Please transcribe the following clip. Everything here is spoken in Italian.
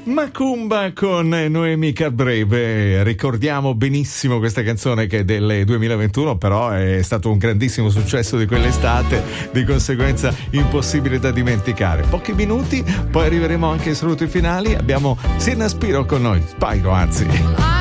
Macumba con Noemi Cabré. Ricordiamo benissimo questa canzone che è del 2021, però è stato un grandissimo successo di quell'estate, di conseguenza impossibile da dimenticare. Pochi minuti, poi arriveremo anche ai saluti finali. Abbiamo Sirna Spiro con noi, Spyro anzi.